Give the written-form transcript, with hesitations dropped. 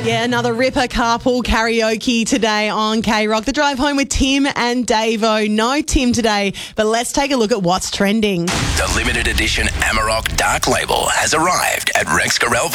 Yeah, another ripper carpool karaoke today on K-Rock. The drive home with Tim and Davo. No Tim today, but let's take a look at what's trending. The limited edition Amarok Dark Label has arrived at Rex Gorel